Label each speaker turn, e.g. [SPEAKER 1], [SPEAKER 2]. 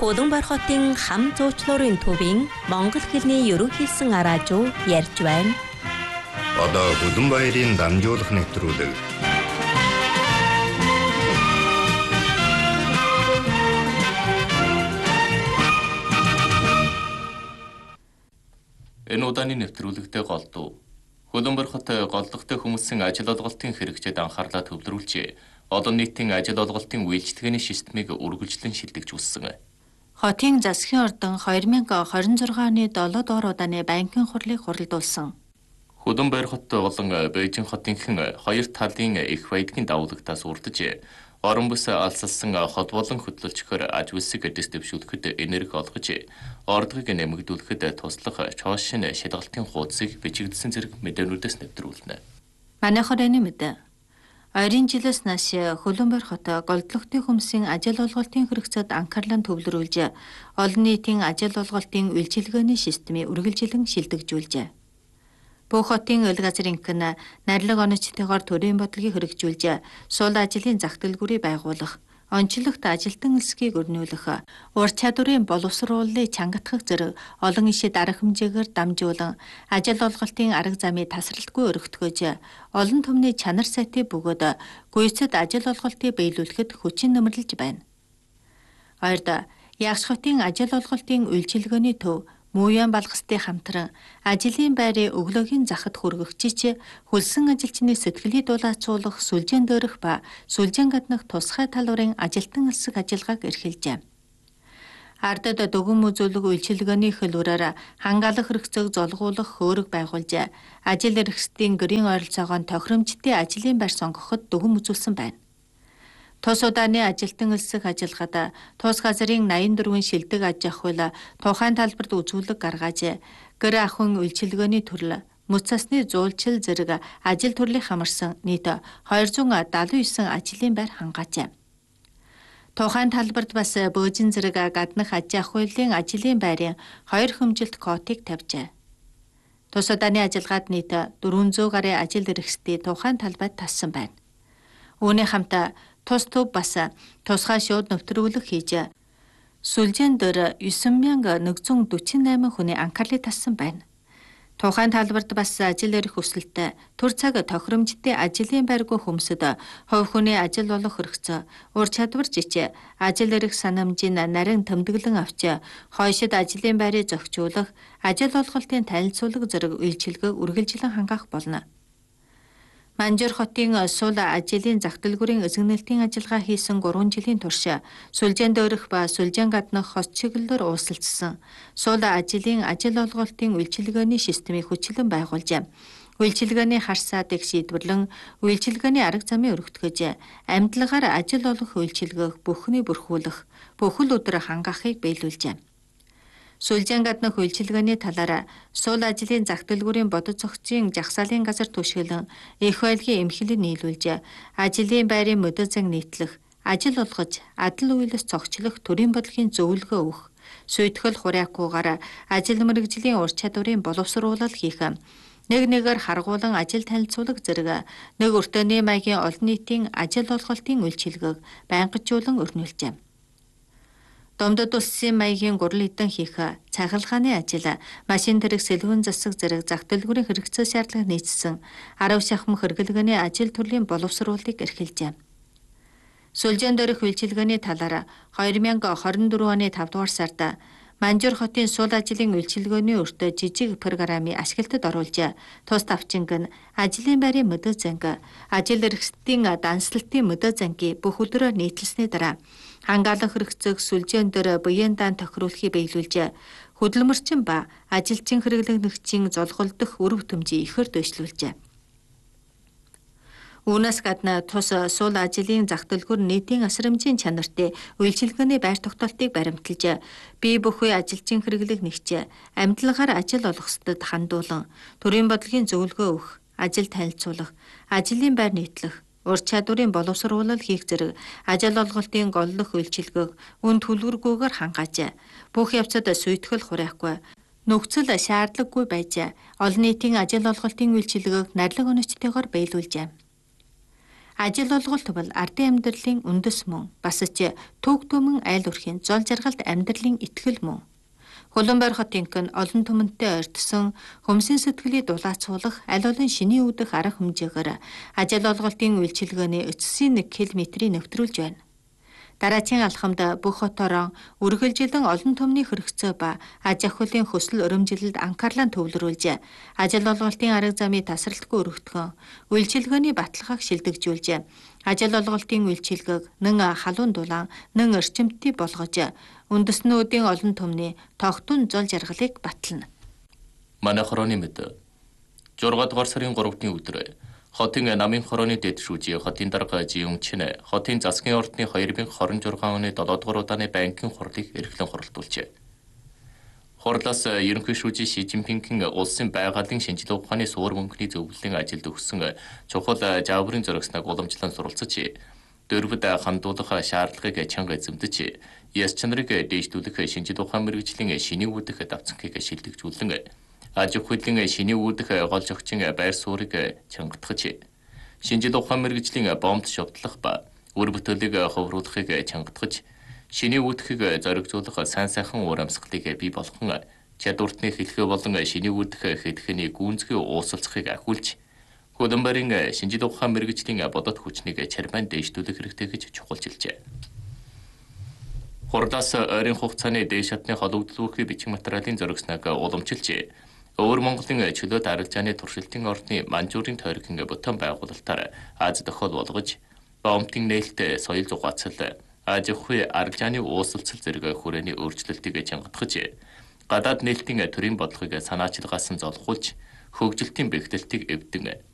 [SPEAKER 1] Худамбар хотын хам зуучлуурын төвийн Монгол хэлний ерөнхийлсөн араажуу ярьж байна.
[SPEAKER 2] Одоо Худамбаярын дамжуулах нэвтрүүлэг.
[SPEAKER 3] Энэ удааны нэвтрүүлэгтээ голдуу. Худамбар хот голлогтой хүмүүсийн ажил олголтын хэрэгцээд анхаарлаа төвлөрүүлж, олон нийтийн ажил олголтын үйлчлэгээний системийг үргэлжлэн шилдэгч үүссэн.
[SPEAKER 4] Хотын засгийн ордон 2026 оны 7 дугаар удааны банкын хурлыг хуралдуулсан.
[SPEAKER 3] Худамбар хот болон Бээжин хотынхан хоёр талын их баядгийн давуулагтаас урдж, орон бүс алсалсан хот болон хөтлөлчхөр аж үйлсийг дэвшүүлэхэд энерги олгож, ордгыг нэмэгдүүлэхэд туслах чоошин шалгалтын хуудсыг бичигдсэн зэрэг мэдээнүүдээс нэвтрүүлнэ.
[SPEAKER 4] Манай хорооны мэдээ. Ойрын жилээс нааш Худамбар хот голдлогтой хүмүүсийн ажил олголтын хэрэгцээд анхаарлаа төвлөрүүлж, олон нийтийн ажил олголтын үйлчилгээний системийг үргэлжлэн шилдэгжүүлжээ. Бүх хотын ойл газрын гэн найрлаг онцтойгоор төрийн бодлогыг хэрэгжүүлж, сул ажлын зах дэлгүүрийг байгуулах, онцлогт ажилтан элсгийг өрнүүлэх, ур чадварын боловсруулалтыг чангатгах зэрэг олон ишид арга хэмжээгээр дамжуулан ажил олголтын арга замыг тасралтгүй өргөтгөж, олон түмний чанар сайтыг бөгөөд гүйцэд ажил олголтыг биелүүлэхэд хүчин нэмэрлэж байна. Хоёрд Ягш хотын ажил олголтын үйлчилгээний төв Мууян Балгастай хамтран ажлын байрын өглөөгийн захад хүргэгчиж, хөлсөн ажилчны сэтгэлийг дулаацуулах сүлжээн дээрх ба сүлжээн гаднах тусгай талбарын ажилтан элсэг ажиллагааг эрхэлжээ. Ардад дүгэн үзүүлэг үйлчилгээний хэлбэрээр хангаалах хэрэгцээг золгуулах хөөрөг байгуулж, ажил эрхсдийн гэрийн ойролцоогоо тохиромжтой ажлын байр сонгоход дүгэн үзүүлсэн байна. Тус удааны ажилтан элсэг ажиллагаад тус газрын 84 шилдэг аж ахуйн тухайн талбарт үзүүлэг гаргаж, гэр ахуйн үйлчилгээний төрөл, мөц цасны зуулчил зэрэг ажил төрлийг хамарсан нийт 279 ажлын байр хангаажээ. Тухайн талбарт бас бөөжин зэрэг гаднах аж ахуйлын ажлын байрын 2 хэмжилт квотыг тавьжээ. Тус удааны ажиллагаад нийт 400 гаруй ажил эрхсдийн тухайн талбайд тассан байна. Үүний хамт тус төв бас тусгай шууд нэвтрүүлэг хийж, сүлжээн дээр 9148 хүний анхаарлыг татсан байна. Тухайн талбарт бас ажил эрх өсөлтөд төр цаг тохиромжтой ажлын байргүй хүмүүсд хувь хүний ажил олох хэрэгцээ, ур чадвар жичээ, ажил эрх санамжийн нарийн тэмдэглэн авч, хойшид ажлын байрыг зохицуулах, ажил олголтын танилцуулга зэрэг үйлчилгээг үргэлжлэн хангах болно. Манжир хотын сул ажлын зах дэлгүүрийн эзэгнэлтийн ажиллагаа хийсэн 3 жилийн турш сүлжээн дээрх ба сүлжээн гаднах хос чиглэлээр ууссалцсан сул ажлын ажил олголтын үйлчилгээний системийг хүчлэн байгуулж, үйлчилгээний хар саадыг шийдвэрлэн, үйлчилгээний арга замыг өргөтгөж, амьдлагаар ажил олох үйлчилгээг бүхний бүрхүүлэх, бүхэл өдөр хангахыг биелүүлжээ. Сүлжээн гаднах үйлчилгээний талаар сул ажлын зах дэлгүүрийн бодит зохицын жагсаалын газар түшгэлэн их байлгийн эмхлийг нийлүүлж, ажлын байрын мөдөд зан нийтлэх, ажил олгож, адал үйлс цогцлох төрийн бодлогын зөвлөгөө өгөх, сүйтгэл хураакгүйгээр ажил мэргэжлийн ур чадварын боловсруулалт хийх, нэг нэгээр харгуулан ажил танилцуулга зэрэг нэг өртөөний маягийн олон нийтийн ажил олголтын үйлчилгээг байнгажуулан өрнүүлжээ. Домдод улсын маягийн гурал эдэн хийх, цахилгааны ажил, машин тэрэг сэлгүүн засаг зэрэг зах дэлгүүрийн хэрэгцээ шаардлага нийцсэн 10 шахам хэрэглгээний ажил төрлийн боловсруулалтыг эрхэлжээ. Сүлжээн дээрх үйлчилгээний талаар 2024 оны 5 дугаар сард Манжир хотын сул ажлын үйлчилгээний өртөө жижиг программыг ашиглалтад оруулж, тус давчинг нь ажлын байрын мөдөд занг, ажил эрхсдийн данслалтын мөдөд зангийг бүх өдрөөр нийтлсэний дараа хангаалах хэрэгцээг сүлжээн дээр буян даан тохируулахыг биелүүлж, хөдөлмөрчин ба ажилчин хэрэглэгчийн золголдох үр бүтэмжийг ихээр дэвшлүүлжээ. Үүнээс гадна тус сул ажлын зах дэлгүүр нийтийн асрамжийн чанартай үйлчилгээний байр тогтоолтыг баримталж, бие бүхий ажилчин хэрэглэг нэгч, амьдлагаар ажил олгохсод хандуулан, төрийн бодлогын зөвлөгөө өгөх, ажил танилцуулах, ажлын байр нийтлэх, ур чадварын боловсруулалт хийх зэрэг ажил олголтын голлох үйлчилгээг үн төлбөргүйгээр хангааж, бүх явцад сүйтгэл хураахгүй, нөхцөл шаардлагагүй байж, олон нийтийн ажил олголтын үйлчилгээг найрлаг онцтойгоор биелүүлжээ. Ажил олголт бол ардын амьдралын үндэс мөн. Бас ч төг төмөн айл өрхийн зол жаргалт амьдралын итгэл мөн. Хулуунбайр хотын олон түмэнтэй ойртсон хүмсийн сэтгэлийг дулаацуулах аль олон шиний үүдэх арга хэмжээгээр ажил олголтын үйлчилгээний эцсийн 1 км-ийг нэвтрүүлж байна. Дараачийн алхамд бүх хотоороо үргэлжилэн олон түмний хэрэгцээ ба аж ахуйлын хөсөл өрөмжилэлд анхаарлаа төвлөрүүлж, ажил олголтын арга замыг тасралтгүй өргөтгөн, үйлчилгээний баталгааг шилдэгжүүлж, ажил олголтын үйлчилгээг нэн халуун дулаан, нэн эрчимтэй болгож, үндэснүүдийн олон түмний тогтун зол жаргалыг батална.
[SPEAKER 3] Манай хорооны мэд 6 дугаар сарын 3-ны өдөр хотын намын хорооны дэд шүүжийн хотын дарга Жиюнчин хотын засгийн ордны 2026 оны 7 дугаар удааны банкын хурлыг эрхлэн хуралдуулжээ. Хурлаас ерөнхий шүүжийн Ши Цзиньпингийн улсын байгалийн шинжилгээ ухааны суур мөнгөний зөвлөлийн ажилд өгсөн чухал жааврын зөрөгснөг уламжлан суралцж, дөрвөд хандуулах шаардлагыг чанга эзэмдэж, яс чанарыг дээшлүүлэх шинжилгээ ухаан мэргэжлийн шиний үүдэх давцанхийг шилдэгжүүлэн аж ахуйлын шиний үүдэх гол зохицын байр суурийг чангатгаж, шинжилгээ ухаан мэргэжлийн бомб шовдлох ба үр бүтээлийг ховруулахыг чангатгаж, шиний үүдхийг зоригжуулах сайн сайхан уур амьсгалыг бий болгон чадвартны хэлхээ болон шиний үүдэх хэлхэний гүнзгий уусалцахыг ахиулж, Хулуунбайрын шинжилгээ ухаан мэргэжлийн бодот хүчнийг чармайн дээшлүүлэх хэрэгтэй гэж чухалчилжээ. Хурлаас ойрын хугацааны дээд шатны холбогдлуулахын бичиг материалын зөрөгснөг уламжилж, Өвөр Монголын чөлөөт арилжааны туршилтын орны Манжуурын тойргийн бүтэн байгуулалтаар Аз тохиол болгож, бомбын нээлттэй соёл зугаацал, аж ахуй арилжааны уусалцал зэрэг хүрээний өөрчлөлтийг чангатгаж, гадаад нээлтийн төрийн бодлогыг санаачилгаас нь золхуулж, хөгжилтийн бэхжилтийг эвдэн